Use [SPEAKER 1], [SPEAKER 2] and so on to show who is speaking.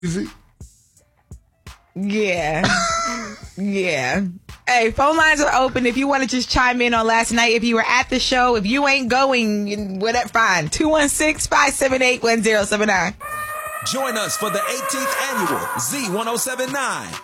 [SPEAKER 1] Yeah. Yeah. Hey, phone lines are open if you want to just chime in on last night. If you were at the show, if you ain't going, whatever, fine. 216-578-1079.
[SPEAKER 2] Join us for the 18th annual Z1079